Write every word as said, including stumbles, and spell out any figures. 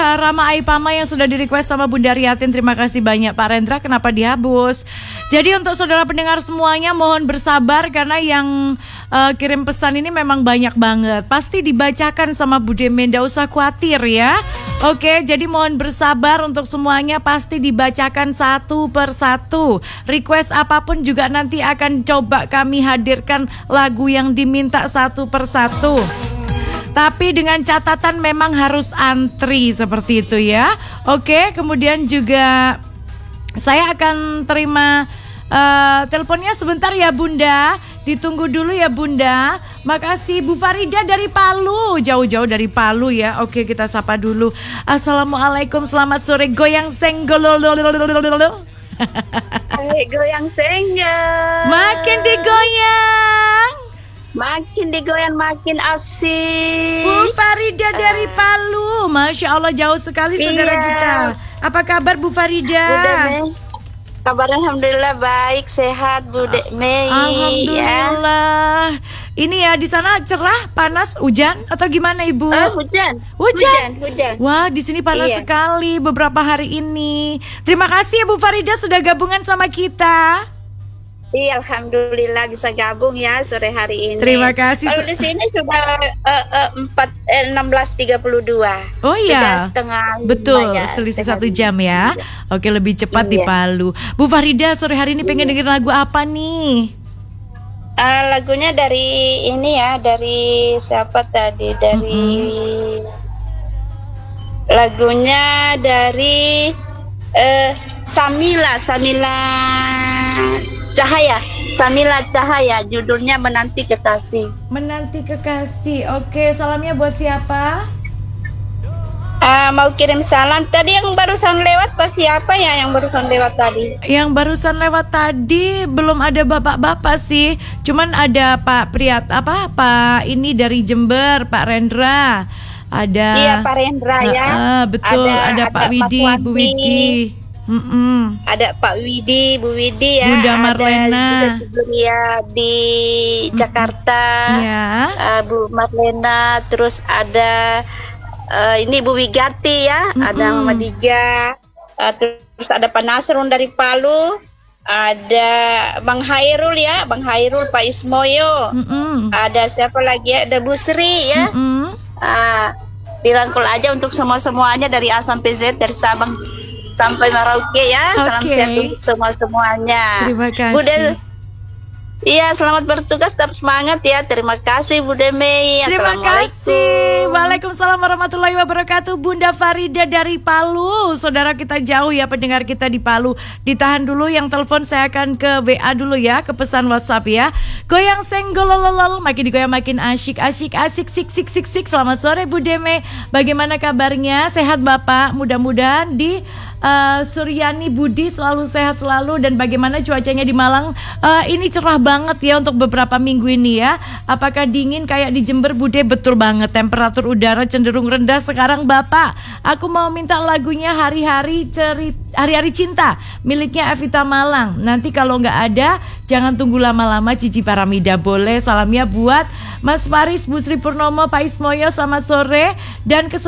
uh, Rama Aipama yang sudah di request sama Bunda Riatin. Terima kasih banyak Pak Rendra. Kenapa dihapus? Jadi untuk saudara pendengar semuanya mohon bersabar karena yang uh, kirim pesan ini memang banyak banget. Pasti dibacakan sama Bu Deme, nggak usah khawatir ya. Oke, jadi mohon bersabar untuk semuanya, pasti dibacakan satu per satu. Request apapun juga nanti akan coba kami hadirkan lagu yang diminta satu per satu. Tapi dengan catatan memang harus antri seperti itu ya. Oke, kemudian juga saya akan terima uh, teleponnya sebentar ya Bunda. Ditunggu dulu ya Bunda. Makasih Bu Farida dari Palu. Jauh-jauh dari Palu ya. Oke, kita sapa dulu. Assalamualaikum, selamat sore. Goyang senggolololololololol. Hai, goyang senggol. Makin digoyang, makin digoyang makin asik. Bu Farida dari Palu. Masya Allah jauh sekali saudara Iya. kita. Apa kabar Bu Farida? Bu Deme, kabar alhamdulillah baik, sehat Bu Deme. Alhamdulillah. Ini ya di sana cerah, panas, hujan atau gimana Ibu? Ya. Oh, hujan. Hujan. Hujan, hujan. Wah, di sini panas Iya. sekali beberapa hari ini. Terima kasih ya Bu Farida sudah gabungan sama kita. Iya, alhamdulillah bisa gabung ya sore hari ini. Terima kasih. Kalau di sini sudah uh, uh, empat eh, enam belas tiga puluh dua. Oh iya. Sudah setengah Betul, lima ya, selisih setengah satu jam ya. Oke, lebih cepat di Iya. Palu. Bu Farida sore hari ini pengen dengerin lagu apa nih? Uh, lagunya dari ini ya, dari siapa tadi? Dari lagunya dari uh, Samila, Samila Cahaya, Samila Cahaya. Judulnya Menanti Kekasih. Menanti Kekasih. Oke, salamnya buat siapa? Uh, mau kirim salam. Tadi yang barusan lewat pas siapa ya yang barusan lewat tadi? Yang barusan lewat tadi belum ada bapak-bapak sih. Cuman ada Pak Priat apa? Pak ini dari Jember, Pak Rendra. Ada. Iya, Pak Rendra ya. Ah, betul, ada, Ada- Pak ada Widi, Mas Bu Wandi. Widi. Mm-mm. Ada Pak Widi, Bu Widi ya. Bunda Marlena. Ada juga ya di Jakarta. Ya. Uh, Bu Marlena, terus ada uh, ini Bu Wigati ya, Mm-mm. ada Mama Diga, uh, terus ada Pak Nasrun dari Palu, ada Bang Hairul ya, Bang Hairul, Pak Ismoyo, Mm-mm. ada siapa lagi ya, ada Bu Sri ya. Mm-mm. Uh, dirangkul aja untuk semua-semuanya dari A sampai Z, dari Sabang sampai Merauke ya. Salam Oke. sehat untuk semua-semuanya. Terima kasih. Bu Dem- Iya, selamat bertugas, tetap semangat ya. Terima kasih Bu Deme. Terima Assalamualaikum. kasih. Waalaikumsalam warahmatullahi wabarakatuh. Bunda Farida dari Palu. Saudara kita jauh ya, pendengar kita di Palu. Ditahan dulu yang telepon, saya akan ke W A dulu ya, ke pesan WhatsApp ya. Goyang senggolololol, makin digoyang makin asyik, asyik, asik, sik, sik, sik, sik. Selamat sore Bu Deme. Bagaimana kabarnya? Sehat Bapak? Mudah-mudahan di uh, Suryani Budi selalu sehat selalu. Dan bagaimana cuacanya di Malang? Uh, ini cerah banget ya untuk beberapa minggu ini ya. Apakah dingin kayak di Jember Bude? Betul banget, temperatur udara cenderung rendah sekarang Bapak. Aku mau minta lagunya Hari-hari Cerit Hari-hari Cinta miliknya Evita Malang. Nanti kalau nggak ada jangan tunggu lama-lama, Cici Paramida boleh. Salamnya buat Mas Faris, Bu Sri Purnomo, Pak Ismoyo, selamat sore. Dan ke